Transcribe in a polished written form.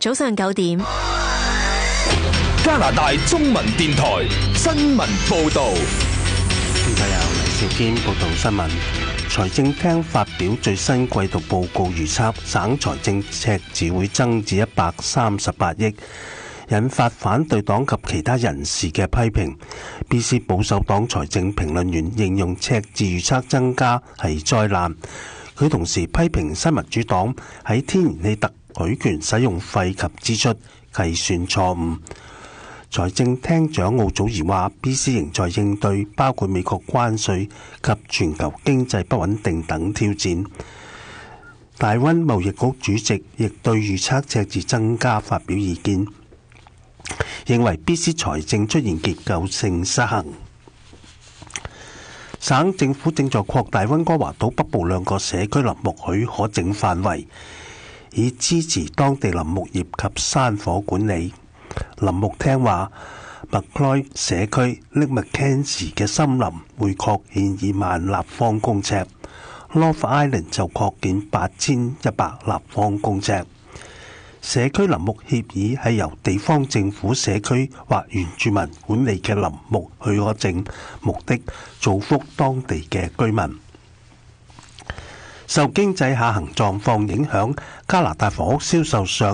早上9點。 加拿大中文電台新聞報導。 現在由黎兆堅報道新聞。財政廳發表最新季度報告預測，省財政赤字會增至138億，引發反對黨及其他人士嘅批評。BC 保守黨財政評論員形容赤字預測增加係災難。佢同時批評新民主黨喺天然氣特許權使用費及支出計算錯誤。財政廳長奧祖兒話 BC 仍在應對包括美國關稅及全球經濟不穩定等挑戰。大溫貿易局主席亦對預測赤字增加發表意見，認為 BC 財政出現結構性失衡。省政府正在擴大溫哥華島北部2個社區林木許可證範圍，以支持當地林木業及山火管理。林木廳話，麥克萊社區 Lake Mackenzie 嘅森林會擴建2萬立方公尺 ，North Island 就擴建8100立方公尺。社區林木協議係由地方政府、社區或原住民管理嘅林木許可證，目的造福當地嘅居民。受經濟下行狀況影響，加拿大房屋銷售上